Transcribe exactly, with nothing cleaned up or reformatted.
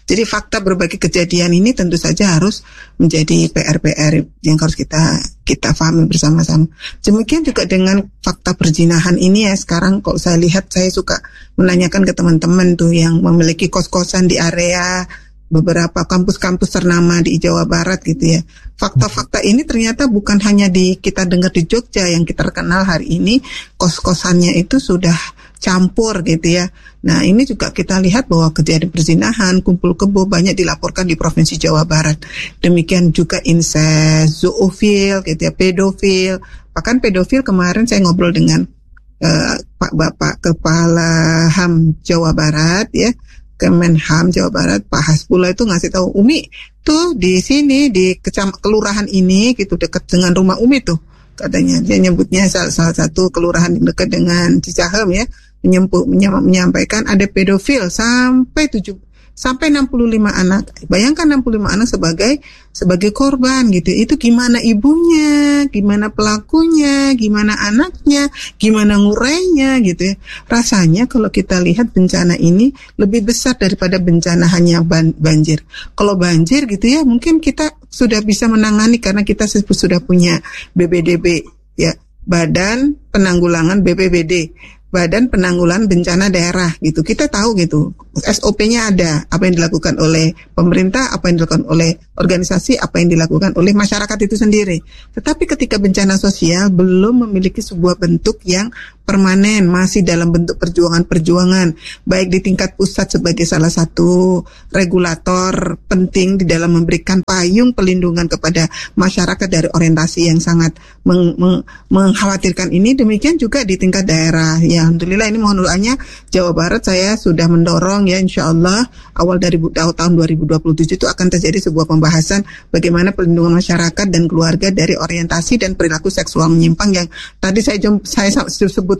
Jadi fakta berbagai kejadian ini tentu saja harus menjadi P R-P R yang harus kita kita pahami bersama-sama. Demikian juga dengan fakta perzinahan ini ya, sekarang kalau saya lihat, saya suka menanyakan ke teman-teman tuh yang memiliki kos-kosan di area beberapa kampus-kampus ternama di Jawa Barat gitu ya. Fakta-fakta ini ternyata bukan hanya di kita dengar di Jogja yang kita kenal hari ini, kos-kosannya itu sudah campur gitu ya. Nah ini juga kita lihat bahwa kejadian perzinahan, kumpul kebo banyak dilaporkan di Provinsi Jawa Barat. Demikian juga incest, zoofil gitu ya, pedofil. Bahkan pedofil kemarin saya ngobrol dengan uh, Pak Bapak Kepala H A M Jawa Barat ya, Kemenham Jawa Barat, Pak Hasbullah itu ngasih tahu, Umi tuh di sini di kecam kelurahan ini gitu dekat dengan rumah Umi tuh, katanya dia nyebutnya salah, salah satu kelurahan dekat dengan Cicahem ya, menyempuh, menyampaikan ada pedofil sampai tujuh sampai enam puluh lima anak. Bayangkan enam puluh lima anak sebagai sebagai korban gitu. Itu gimana ibunya, gimana pelakunya, gimana anaknya, gimana ngurainya gitu ya. Rasanya kalau kita lihat bencana ini lebih besar daripada bencana hanya ban- banjir. Kalau banjir gitu ya, mungkin kita sudah bisa menangani karena kita sudah punya B P D B ya, Badan Penanggulangan B P B D. Badan Penanggulangan Bencana Daerah gitu. Kita tahu gitu, S O P-nya ada, apa yang dilakukan oleh pemerintah, apa yang dilakukan oleh organisasi, apa yang dilakukan oleh masyarakat itu sendiri. Tetapi ketika bencana sosial belum memiliki sebuah bentuk yang permanen, masih dalam bentuk perjuangan-perjuangan, baik di tingkat pusat sebagai salah satu regulator penting di dalam memberikan payung pelindungan kepada masyarakat dari orientasi yang sangat meng- meng- mengkhawatirkan ini, demikian juga di tingkat daerah. Ya, alhamdulillah ini mohon doanya Jawa Barat saya sudah mendorong ya, insya Allah awal dari tahun dua ribu dua puluh tujuh itu akan terjadi sebuah pembahasan bagaimana pelindungan masyarakat dan keluarga dari orientasi dan perilaku seksual menyimpang yang tadi saya saya sebut